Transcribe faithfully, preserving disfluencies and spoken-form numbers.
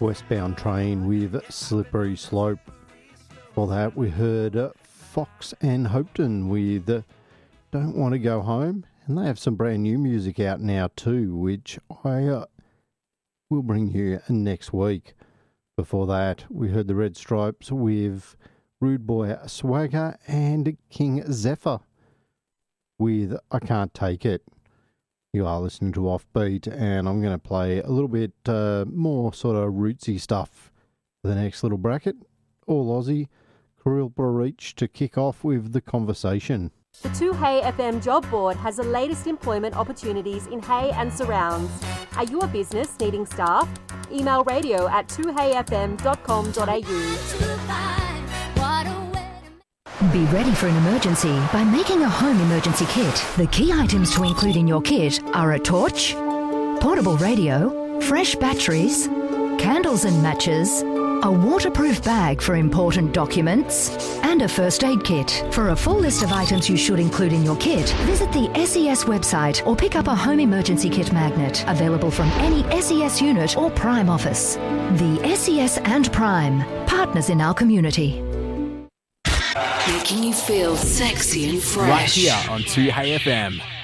Westbound Train with Slippery Slope. For that, we heard uh, Fox and Hopeton with uh, Don't Want to Go Home. And they have some brand new music out now too, which I uh, will bring you next week. Before that, we heard the Red Stripes with Rude Boy Swagger and King Zephyr with I Can't Take It. You are listening to Offbeat, and I'm going to play a little bit uh, more sort of rootsy stuff for the next little bracket. All Aussie, Kurilpa Reach to kick off with The Conversation. The two Hay F M job board has the latest employment opportunities in Hay and surrounds. Are you a business needing staff? Email radio at two hay f m dot com dot a u. Be ready for an emergency by making a home emergency kit. The key items to include in your kit are a torch, portable radio, fresh batteries, candles and matches, a waterproof bag for important documents, and a first aid kit. For a full list of items you should include in your kit, visit the S E S website or pick up a home emergency kit magnet available from any S E S unit or Prime office. The S E S and Prime, partners in our community. Making you feel sexy and fresh. Right here on two Hay F M.